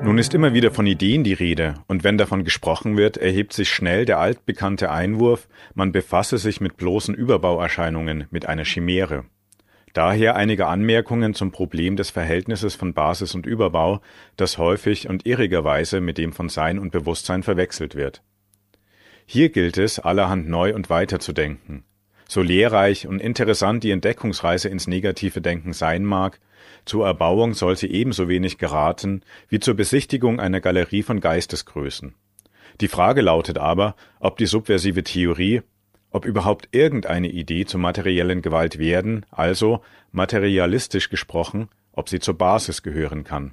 Nun ist immer wieder von Ideen die Rede, und wenn davon gesprochen wird, erhebt sich schnell der altbekannte Einwurf, man befasse sich mit bloßen Überbauerscheinungen, mit einer Chimäre. Daher einige Anmerkungen zum Problem des Verhältnisses von Basis und Überbau, das häufig und irrigerweise mit dem von Sein und Bewusstsein verwechselt wird. Hier gilt es, allerhand neu und weiter zu denken. So lehrreich und interessant die Entdeckungsreise ins negative Denken sein mag, zur Erbauung soll sie ebenso wenig geraten wie zur Besichtigung einer Galerie von Geistesgrößen. Die Frage lautet aber, ob die subversive Theorie, ob überhaupt irgendeine Idee zur materiellen Gewalt werden, also materialistisch gesprochen, ob sie zur Basis gehören kann.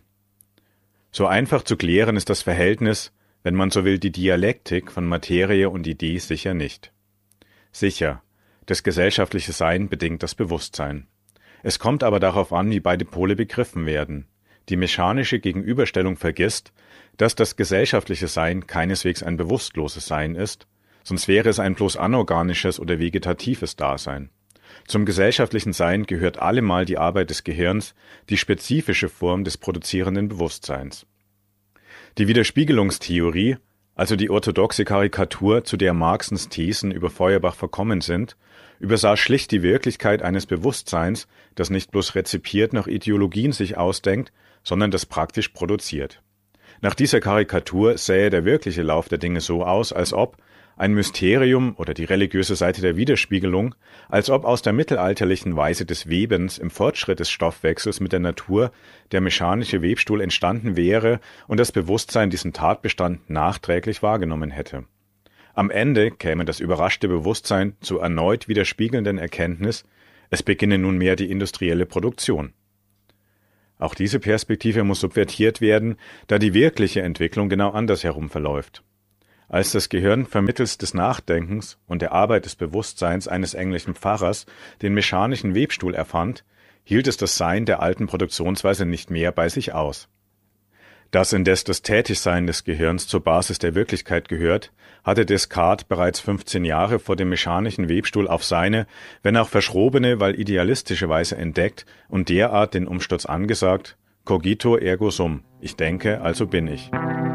So einfach zu klären ist das Verhältnis, wenn man so will, die Dialektik von Materie und Idee sicher nicht. Sicher, das gesellschaftliche Sein bedingt das Bewusstsein. Es kommt aber darauf an, wie beide Pole begriffen werden. Die mechanische Gegenüberstellung vergisst, dass das gesellschaftliche Sein keineswegs ein bewusstloses Sein ist, sonst wäre es ein bloß anorganisches oder vegetatives Dasein. Zum gesellschaftlichen Sein gehört allemal die Arbeit des Gehirns, die spezifische Form des produzierenden Bewusstseins. Die Widerspiegelungstheorie, also die orthodoxe Karikatur, zu der Marxens Thesen über Feuerbach verkommen sind, übersah schlicht die Wirklichkeit eines Bewusstseins, das nicht bloß rezipiert nach Ideologien sich ausdenkt, sondern das praktisch produziert. Nach dieser Karikatur sähe der wirkliche Lauf der Dinge so aus, als ob ein Mysterium oder die religiöse Seite der Widerspiegelung, als ob aus der mittelalterlichen Weise des Webens im Fortschritt des Stoffwechsels mit der Natur der mechanische Webstuhl entstanden wäre und das Bewusstsein diesen Tatbestand nachträglich wahrgenommen hätte. Am Ende käme das überraschte Bewusstsein zur erneut widerspiegelnden Erkenntnis, es beginne nunmehr die industrielle Produktion. Auch diese Perspektive muss subvertiert werden, da die wirkliche Entwicklung genau andersherum verläuft. Als das Gehirn vermittels des Nachdenkens und der Arbeit des Bewusstseins eines englischen Pfarrers den mechanischen Webstuhl erfand, hielt es das Sein der alten Produktionsweise nicht mehr bei sich aus. Dass indes das Tätigsein des Gehirns zur Basis der Wirklichkeit gehört, hatte Descartes bereits 15 Jahre vor dem mechanischen Webstuhl auf seine, wenn auch verschrobene, weil idealistische Weise entdeckt und derart den Umsturz angesagt: Cogito ergo sum, ich denke, also bin ich.